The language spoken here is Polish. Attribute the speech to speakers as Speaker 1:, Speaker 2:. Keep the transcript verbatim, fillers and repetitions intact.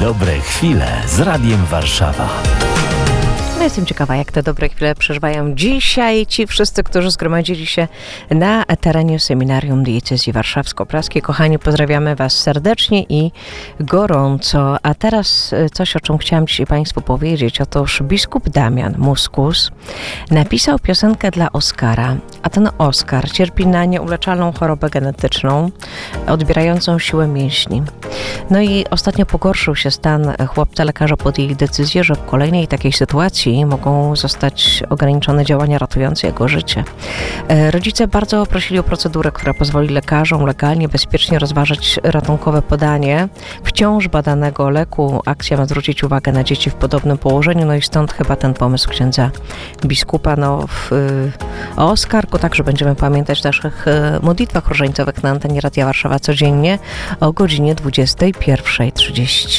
Speaker 1: Dobre chwile z Radiem Warszawa.
Speaker 2: No jestem ciekawa, jak te dobre chwile przeżywają dzisiaj ci wszyscy, którzy zgromadzili się na terenie Seminarium Diecezji Warszawsko-Praskiej. Kochani, pozdrawiamy Was serdecznie i gorąco. A teraz coś, o czym chciałam dzisiaj Państwu powiedzieć. Otóż biskup Damian Muskus napisał piosenkę dla Oskara, a ten Oskar cierpi na nieuleczalną chorobę genetyczną, odbierającą siłę mięśni. No i ostatnio pogorszył się stan chłopca. Lekarze podjęli decyzję, że w kolejnej takiej sytuacji mogą zostać ograniczone działania ratujące jego życie. Rodzice bardzo prosili o procedurę, która pozwoli lekarzom legalnie, bezpiecznie rozważyć ratunkowe podanie wciąż badanego leku. Akcja ma zwrócić uwagę na dzieci w podobnym położeniu, no i stąd chyba ten pomysł księdza biskupa. No, w, o Oskarku także będziemy pamiętać w naszych modlitwach różańcowych na antenie Radia Warszawa codziennie o godzinie dwudziestej pierwszej trzydzieści.